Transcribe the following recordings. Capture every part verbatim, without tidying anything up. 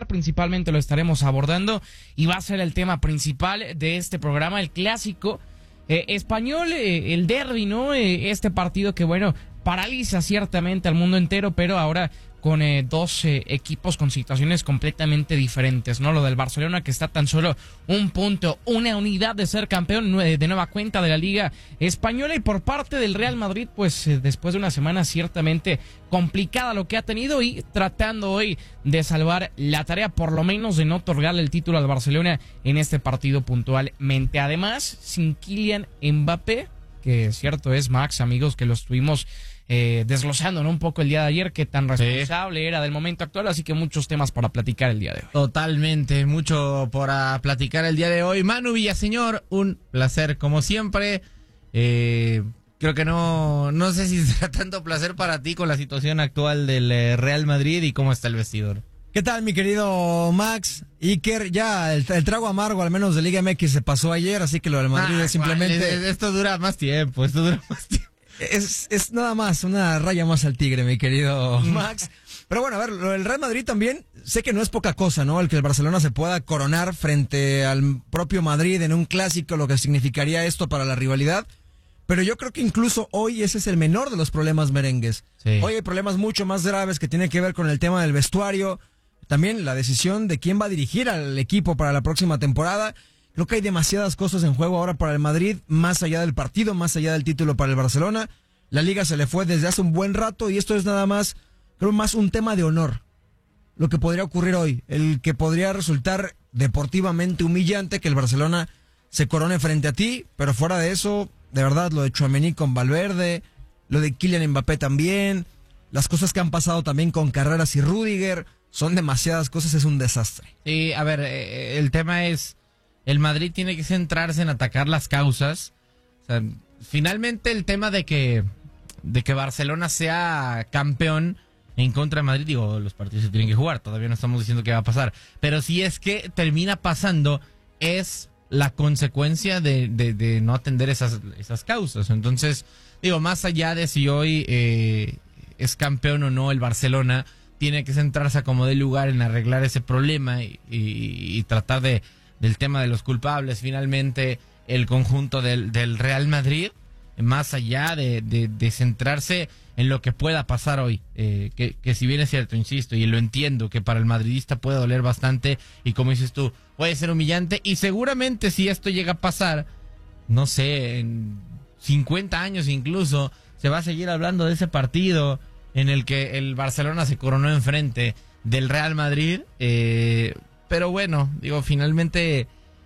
principalmente lo estaremos abordando y va a ser el tema principal de este programa, el clásico eh, español, eh, el derbi, ¿no? Eh, este partido que, bueno, paraliza ciertamente al mundo entero, pero ahora con eh, dos eh, equipos con situaciones completamente diferentes, ¿no? Lo del Barcelona, que está tan solo un punto, una unidad de ser campeón de nueva cuenta de la Liga Española, y por parte del Real Madrid, pues eh, después de una semana ciertamente complicada lo que ha tenido y tratando hoy de salvar la tarea, por lo menos de no otorgarle el título al Barcelona en este partido puntualmente. Además, sin Kylian Mbappé, que cierto es, Max, amigos, que lo estuvimos Eh, desglosando, ¿no? Un poco el día de ayer, qué tan responsable sí. era del momento actual, así que muchos temas para platicar el día de hoy. Totalmente, mucho para platicar el día de hoy. Manu Villaseñor, un placer como siempre. Eh, creo que no, no sé si será tanto placer para ti con la situación actual del eh, Real Madrid y cómo está el vestidor. ¿Qué tal, mi querido Max? Iker, ya el, el trago amargo, al menos de Liga M X, se pasó ayer, así que lo del Madrid ah, es simplemente... Cuál, esto dura más tiempo, esto dura más tiempo. Es, es nada más, una raya más al tigre, mi querido Max. Pero bueno, a ver, lo del Real Madrid también, sé que no es poca cosa, ¿no? El que el Barcelona se pueda coronar frente al propio Madrid en un clásico, lo que significaría esto para la rivalidad. Pero yo creo que incluso hoy ese es el menor de los problemas merengues. Sí. Hoy hay problemas mucho más graves que tienen que ver con el tema del vestuario, también la decisión de quién va a dirigir al equipo para la próxima temporada. Creo que hay demasiadas cosas en juego ahora para el Madrid, más allá del partido, más allá del título para el Barcelona. La Liga se le fue desde hace un buen rato y esto es nada más, creo más un tema de honor. Lo que podría ocurrir hoy, el que podría resultar deportivamente humillante que el Barcelona se corone frente a ti, pero fuera de eso, de verdad, lo de Tchouaméni con Valverde, lo de Kylian Mbappé también, las cosas que han pasado también con Carreras y Rüdiger, son demasiadas cosas, es un desastre. Sí, a ver, eh, el tema es... El Madrid tiene que centrarse en atacar las causas. O sea, finalmente el tema de que de que Barcelona sea campeón en contra de Madrid, digo, los partidos se tienen que jugar, todavía no estamos diciendo qué va a pasar. Pero si es que termina pasando, es la consecuencia de, de, de no atender esas, esas causas. Entonces, digo, más allá de si hoy eh, es campeón o no el Barcelona, tiene que centrarse a como dé lugar en arreglar ese problema y, y, y tratar de del tema de los culpables. Finalmente el conjunto del, del Real Madrid, más allá de, de, de centrarse en lo que pueda pasar hoy, eh, que, que si bien es cierto, insisto, y lo entiendo, que para el madridista puede doler bastante, y como dices tú, puede ser humillante, y seguramente si esto llega a pasar, no sé, en cincuenta años incluso, se va a seguir hablando de ese partido en el que el Barcelona se coronó enfrente del Real Madrid, eh... Pero bueno, digo, finalmente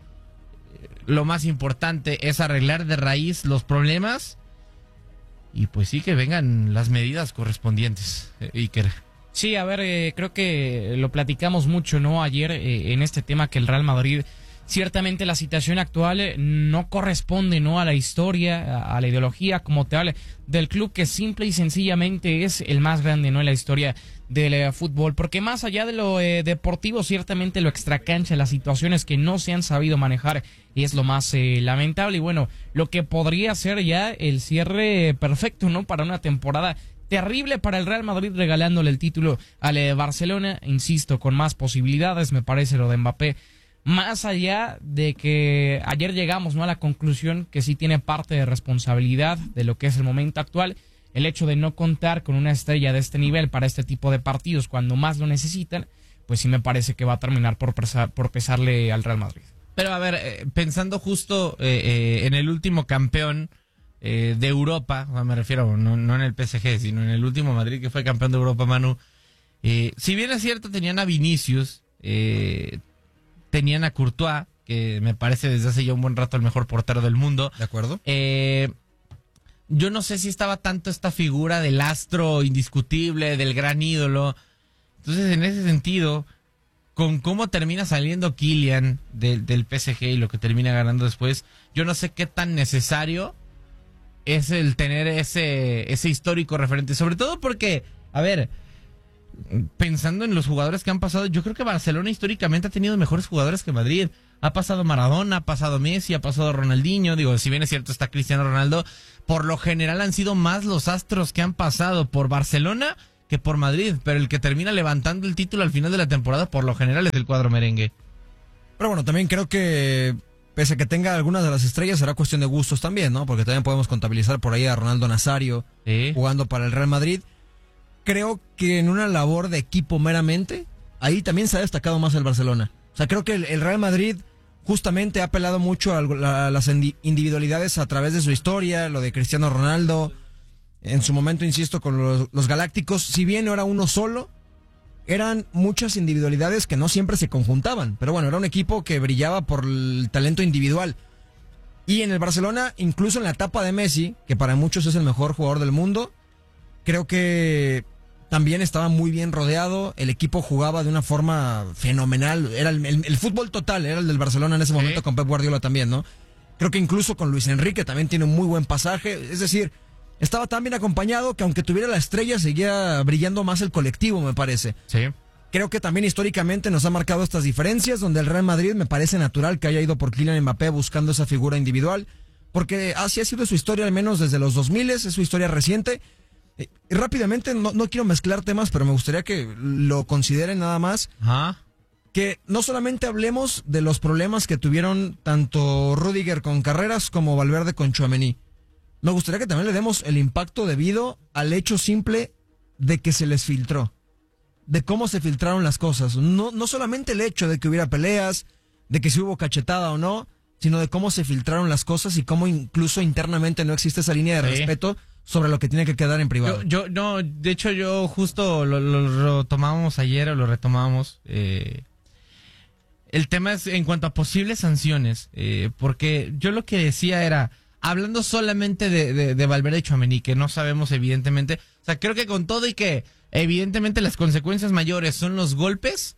lo más importante es arreglar de raíz los problemas y pues sí que vengan las medidas correspondientes, eh, Iker. Sí, a ver, eh, creo que lo platicamos mucho, ¿no? Ayer eh, en este tema que el Real Madrid, ciertamente la situación actual eh, no corresponde, ¿no? A la historia, a, a la ideología como tal del club, que simple y sencillamente es el más grande, ¿no? En la historia del eh, fútbol, porque más allá de lo eh, deportivo, ciertamente lo extracancha, las situaciones que no se han sabido manejar es lo más eh, lamentable, y bueno, lo que podría ser ya el cierre perfecto, ¿no? Para una temporada terrible para el Real Madrid, regalándole el título al eh, Barcelona, insisto, con más posibilidades, me parece lo de Mbappé, más allá de que ayer llegamos, ¿no? A la conclusión que sí tiene parte de responsabilidad de lo que es el momento actual, el hecho de no contar con una estrella de este nivel para este tipo de partidos cuando más lo necesitan, pues sí me parece que va a terminar por, pesar, por pesarle al Real Madrid. Pero a ver, eh, pensando justo eh, eh, en el último campeón eh, de Europa, o sea, me refiero no, no en el P S G, sino en el último Madrid que fue campeón de Europa, Manu, eh, si bien es cierto tenían a Vinicius, eh, tenían a Courtois, que me parece desde hace ya un buen rato el mejor portero del mundo. ¿De acuerdo? Eh... Yo no sé si estaba tanto esta figura del astro indiscutible, del gran ídolo. Entonces, en ese sentido, con cómo termina saliendo Kylian del, del P S G y lo que termina ganando después, yo no sé qué tan necesario es el tener ese, ese histórico referente. Sobre todo porque, a ver, pensando en los jugadores que han pasado, yo creo que Barcelona históricamente ha tenido mejores jugadores que Madrid. Ha pasado Maradona, ha pasado Messi, ha pasado Ronaldinho. Digo, si bien es cierto está Cristiano Ronaldo, por lo general han sido más los astros que han pasado por Barcelona que por Madrid, pero el que termina levantando el título al final de la temporada por lo general es el cuadro merengue. Pero bueno, también creo que pese a que tenga algunas de las estrellas, será cuestión de gustos también, ¿no? Porque también podemos contabilizar por ahí a Ronaldo Nazario Sí. jugando para el Real Madrid. Creo que en una labor de equipo meramente, ahí también se ha destacado más el Barcelona. O sea, creo que el, el Real Madrid justamente ha apelado mucho a, la- a las indi- individualidades a través de su historia, lo de Cristiano Ronaldo. En su momento, insisto, con los, los Galácticos, si bien no era uno solo, eran muchas individualidades que no siempre se conjuntaban. Pero bueno, era un equipo que brillaba por el talento individual. Y en el Barcelona, incluso en la etapa de Messi, que para muchos es el mejor jugador del mundo, creo que también estaba muy bien rodeado. El equipo jugaba de una forma fenomenal. Era el, el- el fútbol total, era el del Barcelona en ese momento, Sí. con Pep Guardiola también, ¿no? Creo que incluso con Luis Enrique también tiene un muy buen pasaje. Es decir, estaba tan bien acompañado que aunque tuviera la estrella, seguía brillando más el colectivo, me parece. Sí. Creo que también históricamente nos ha marcado estas diferencias, donde el Real Madrid me parece natural que haya ido por Kylian Mbappé buscando esa figura individual, porque así ha sido su historia, al menos desde los dos mil, es su historia reciente. Eh, Y rápidamente, no, no quiero mezclar temas, pero me gustaría que lo consideren nada más, Ajá. que no solamente hablemos de los problemas que tuvieron tanto Rüdiger con Carreras como Valverde con Tchouaméni. Me gustaría que también le demos el impacto debido al hecho simple de que se les filtró, de cómo se filtraron las cosas. No, no solamente el hecho de que hubiera peleas, de que si hubo cachetada o no, sino de cómo se filtraron las cosas y cómo incluso internamente no existe esa línea de Sí. respeto sobre lo que tiene que quedar en privado. Yo, yo, no, de hecho yo justo lo, lo, lo tomábamos ayer o lo retomamos. Eh, el tema es en cuanto a posibles sanciones, eh, porque yo lo que decía era, hablando solamente de, de, de Valverde y Tchouaméni, que no sabemos evidentemente, o sea, creo que con todo y que evidentemente las consecuencias mayores son los golpes,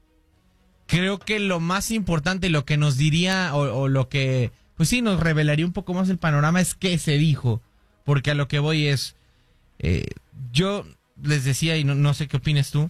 creo que lo más importante y lo que nos diría o, o lo que, pues sí, nos revelaría un poco más el panorama es qué se dijo, porque a lo que voy es, eh, yo les decía, y no, no sé qué opinas tú,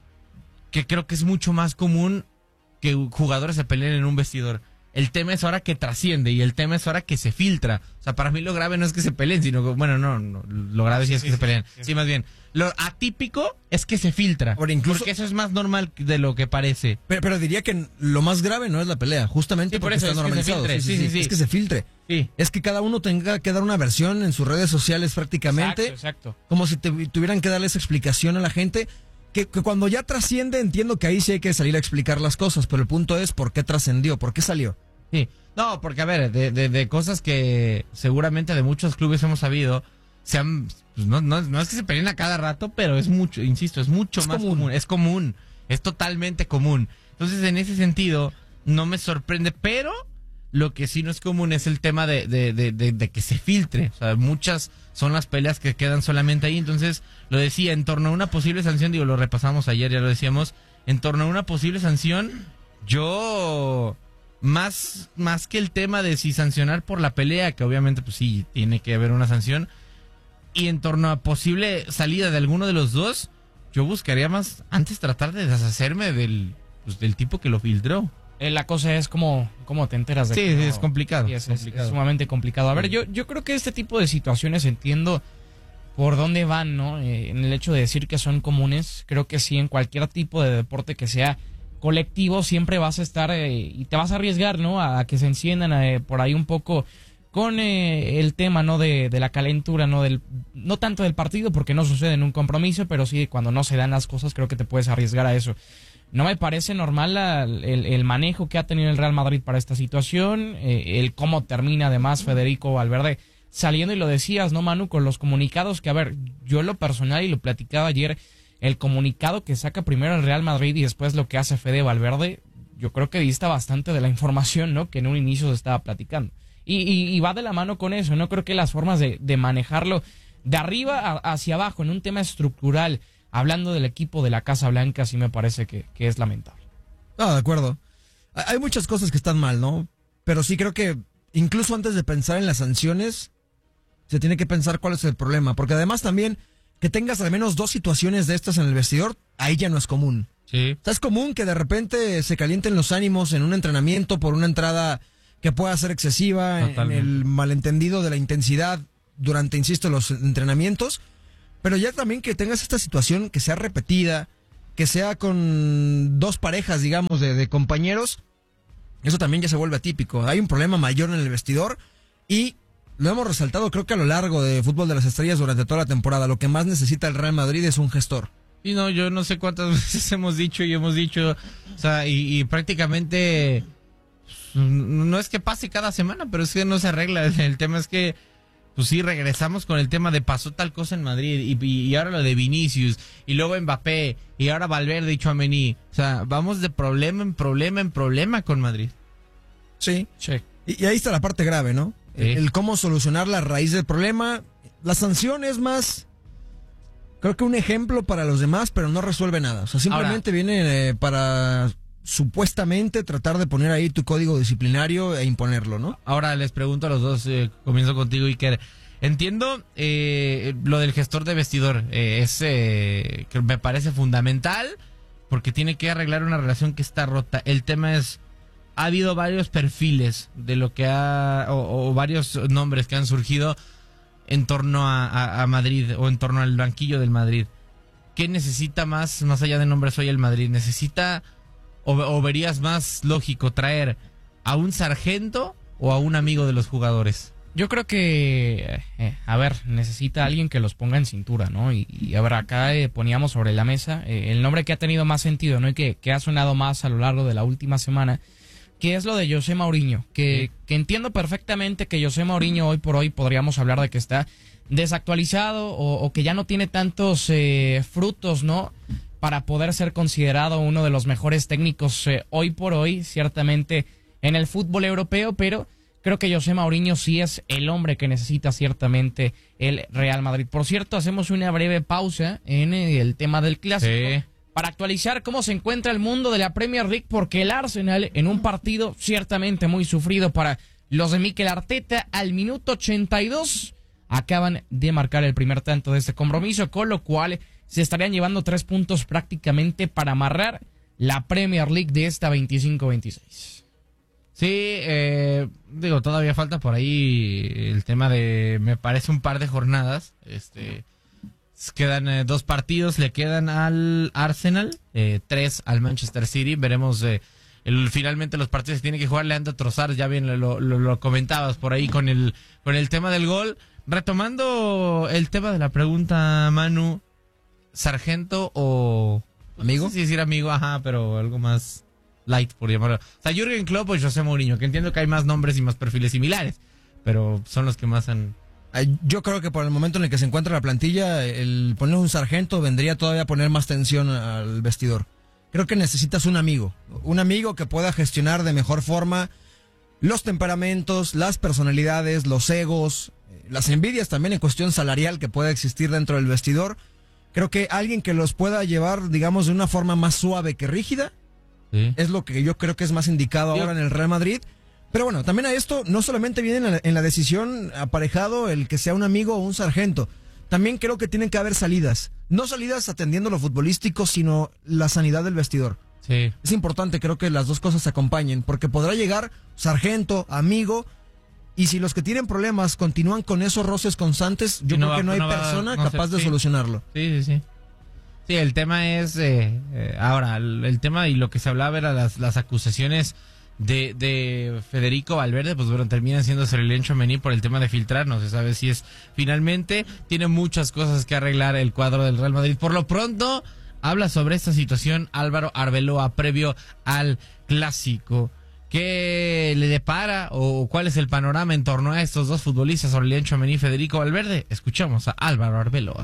que creo que es mucho más común que jugadores se peleen en un vestidor. El tema es ahora que trasciende y el tema es ahora que se filtra. O sea, para mí lo grave no es que se peleen, sino que, bueno, no, no lo grave sí, Sí, es sí, que se sí, peleen. sí. Sí, más bien. Lo atípico es que se filtra. Ahora, incluso- Porque eso es más normal de lo que parece. Pero, pero diría que lo más grave no es la pelea, justamente Sí, por porque eso, está es que se normalizado. filtre, Sí, sí, sí, sí, sí, sí. Es que se filtre. Sí. Es que cada uno tenga que dar una versión en sus redes sociales prácticamente, Exacto, exacto. como si te- tuvieran que darle esa explicación a la gente, que, que cuando ya trasciende entiendo que ahí sí hay que salir a explicar las cosas, pero el punto es por qué trascendió, por qué salió. Sí. No, porque a ver, de, de, de cosas que seguramente de muchos clubes hemos sabido, se han, pues no, no, no es que se peleen a cada rato, pero es mucho, insisto, es mucho Es más común. común. Es común, es totalmente común. Entonces, en ese sentido, no me sorprende, pero lo que sí no es común es el tema de, de, de, de, de que se filtre. O sea, muchas son las peleas que quedan solamente ahí. Entonces, lo decía, en torno a una posible sanción, digo, lo repasamos ayer, ya lo decíamos, en torno a una posible sanción, yo... Más, más que el tema de si sancionar por la pelea, que obviamente pues sí, tiene que haber una sanción, y en torno a posible salida de alguno de los dos, yo buscaría más antes tratar de deshacerme del, pues, del tipo que lo filtró. Eh, la cosa es cómo, cómo te enteras de Sí, que no- es complicado. Sí, es, es- complicado. es sumamente complicado. A ver, Sí. yo, yo creo que este tipo de situaciones entiendo por dónde van, ¿no? Eh, en el hecho de decir que son comunes, creo que sí, en cualquier tipo de deporte que sea colectivo, siempre vas a estar eh, y te vas a arriesgar, ¿no? A, a que se enciendan eh, por ahí un poco con eh, el tema, ¿no? De, de la calentura, ¿no? Del, no tanto del partido, porque no sucede en un compromiso, pero sí cuando no se dan las cosas, creo que te puedes arriesgar a eso. No me parece normal la- el, el manejo que ha tenido el Real Madrid para esta situación, eh, el cómo termina además Federico Valverde saliendo, y lo decías, ¿no, Manu? Con los comunicados que, a ver, yo en lo personal, y lo platicaba ayer, el comunicado que saca primero el Real Madrid y después lo que hace Fede Valverde, yo creo que dista bastante de la información, ¿no? Que en un inicio se estaba platicando. Y, y, y va de la mano con eso, ¿no? Creo que las formas de, de manejarlo de arriba a- hacia abajo, en un tema estructural, hablando del equipo de la Casa Blanca, sí me parece que, que es lamentable. Ah, de acuerdo. Hay hay muchas cosas que están mal, ¿no? Pero sí creo que incluso antes de pensar en las sanciones, se tiene que pensar cuál es el problema. Porque además también que tengas al menos dos situaciones de estas en el vestidor, ahí ya no es común. Sí. O sea, es común que de repente se calienten los ánimos en un entrenamiento por una entrada que pueda ser excesiva, en Totalmente. el malentendido de la intensidad durante, insisto, los entrenamientos. pero ya también que tengas esta situación que sea repetida, que sea con dos parejas, digamos, de, de compañeros, eso también ya se vuelve atípico. Hay un problema mayor en el vestidor y lo hemos resaltado creo que a lo largo de Fútbol de las Estrellas durante toda la temporada. Lo que más necesita el Real Madrid es un gestor. Y no, yo no sé cuántas veces hemos dicho y hemos dicho, o sea, y, y prácticamente no es que pase cada semana, pero es que no se arregla. El tema es que, pues sí, regresamos con el tema de pasó tal cosa en Madrid y, y, y ahora lo de Vinicius y luego Mbappé y ahora Valverde y Tchouaméni. O sea, vamos de problema en problema en problema con Madrid. Sí, Sí. y, y ahí está la parte grave, ¿no? Sí. El, el cómo solucionar la raíz del problema. La sanción es más, creo que un ejemplo para los demás, pero no resuelve nada. O sea, simplemente Ahora, viene eh, para supuestamente tratar de poner ahí tu código disciplinario e imponerlo, ¿no? Ahora les pregunto a los dos, eh, comienzo contigo, Iker. Entiendo eh, lo del gestor de vestidor, eh, es eh, que me parece fundamental porque tiene que arreglar una relación que está rota. El tema es, ha habido varios perfiles de lo que ha, o, o varios nombres que han surgido en torno a, a, a Madrid o en torno al banquillo del Madrid. ¿Qué necesita más, más allá de nombres hoy el Madrid? ¿Necesita o, o verías más lógico traer a un sargento o a un amigo de los jugadores? Yo creo que, eh, a ver, necesita alguien que los ponga en cintura, ¿no? Y, y a ver, acá eh, poníamos sobre la mesa eh, el nombre que ha tenido más sentido, ¿no? Y que, que ha sonado más a lo largo de la última semana, que es lo de José Mourinho, que, que entiendo perfectamente que José Mourinho hoy por hoy podríamos hablar de que está desactualizado o, o que ya no tiene tantos eh, frutos, ¿no? Para poder ser considerado uno de los mejores técnicos eh, hoy por hoy, ciertamente en el fútbol europeo, pero creo que José Mourinho sí es el hombre que necesita ciertamente el Real Madrid. Por cierto, hacemos una breve pausa en el tema del clásico. Sí. Para actualizar cómo se encuentra el mundo de la Premier League, porque el Arsenal, en un partido ciertamente muy sufrido para los de Mikel Arteta, al minuto ochenta y dos acaban de marcar el primer tanto de este compromiso, con lo cual se estarían llevando tres puntos prácticamente para amarrar la Premier League de esta veinticinco veintiséis. Sí, eh, digo, todavía falta por ahí el tema de, me parece, un par de jornadas. Este, quedan eh, dos partidos, le quedan al Arsenal, eh, tres al Manchester City. Veremos, eh, el, finalmente los partidos que tiene que jugar Leandro Trossard, ya bien lo, lo, lo comentabas por ahí con el, con el tema del gol. Retomando el tema de la pregunta, Manu, ¿sargento o amigo? No sé si decir amigo, ajá, pero algo más light, por llamarlo. O sea, Jürgen Klopp o José Mourinho, que entiendo que hay más nombres y más perfiles similares, pero son los que más han... Yo creo que por el momento en el que se encuentra la plantilla, el poner un sargento vendría todavía a poner más tensión al vestidor. Creo que necesitas un amigo, un amigo que pueda gestionar de mejor forma los temperamentos, las personalidades, los egos, las envidias también en cuestión salarial que pueda existir dentro del vestidor. Creo que alguien que los pueda llevar, digamos, de una forma más suave que rígida, sí, es lo que yo creo que es más indicado ahora en el Real Madrid. Pero bueno, también a esto no solamente viene en la, en la decisión aparejado el que sea un amigo o un sargento. También creo que tienen que haber salidas. No salidas atendiendo lo futbolístico, sino la sanidad del vestidor. Sí. Es importante, creo que las dos cosas se acompañen, porque podrá llegar sargento, amigo, y si los que tienen problemas continúan con esos roces constantes, yo no creo va, que no hay no va, persona no capaz sé, de sí. solucionarlo. Sí, sí, sí. Sí, el tema es, eh, eh, ahora, el, el tema y lo que se hablaba era las, las acusaciones de, de Federico Valverde, pues bueno, terminan siendo Aurelien Tchouaméni por el tema de filtrar, no se sabe si es finalmente, tiene muchas cosas que arreglar el cuadro del Real Madrid. Por lo pronto, habla sobre esta situación Álvaro Arbeloa previo al clásico. ¿Qué le depara o cuál es el panorama en torno a estos dos futbolistas, Aurelien Tchouaméni y Federico Valverde? Escuchamos a Álvaro Arbeloa.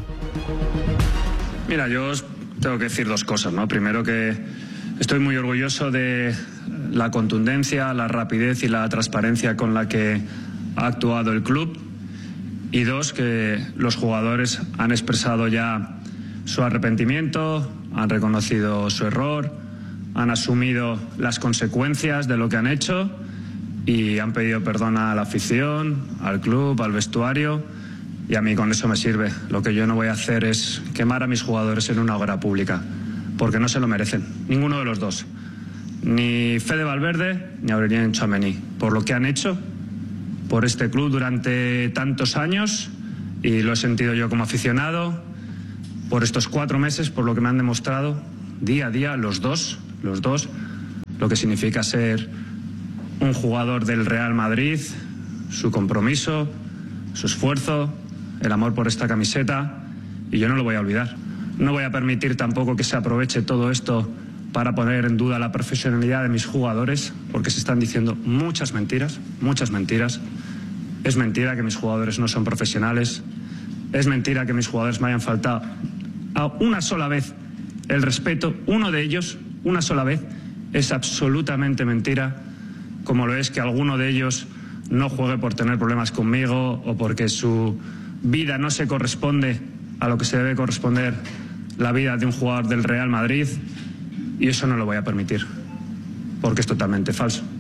Mira, yo os tengo que decir dos cosas, ¿no? Primero, que estoy muy orgulloso de la contundencia, la rapidez y la transparencia con la que ha actuado el club. Y dos, que los jugadores han expresado ya su arrepentimiento, han reconocido su error, han asumido las consecuencias de lo que han hecho y han pedido perdón a la afición, al club, al vestuario, y a mí con eso me sirve. Lo que yo no voy a hacer es quemar a mis jugadores en una hoguera pública, porque no se lo merecen, ninguno de los dos, ni Fede Valverde ni Aurelien Tchouaméni, por lo que han hecho por este club durante tantos años, y lo he sentido yo como aficionado, por estos cuatro meses, por lo que me han demostrado día a día los dos, los dos, lo que significa ser un jugador del Real Madrid, su compromiso, su esfuerzo, el amor por esta camiseta, y yo no lo voy a olvidar. No voy a permitir tampoco que se aproveche todo esto para poner en duda la profesionalidad de mis jugadores, porque se están diciendo muchas mentiras, muchas mentiras. Es mentira que mis jugadores no son profesionales, es mentira que mis jugadores me hayan faltado a una sola vez el respeto, uno de ellos, una sola vez, es absolutamente mentira, como lo es que alguno de ellos no juegue por tener problemas conmigo o porque su vida no se corresponde a lo que se debe corresponder la vida de un jugador del Real Madrid, y eso no lo voy a permitir, porque es totalmente falso.